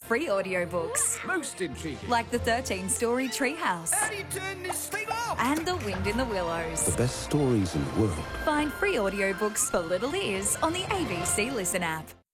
free audiobooks. Most intriguing. Like the 13-story Treehouse. How do you turn this thing off? And The Wind in the Willows. The best stories in the world. Find free audiobooks for little ears on the ABC Listen app.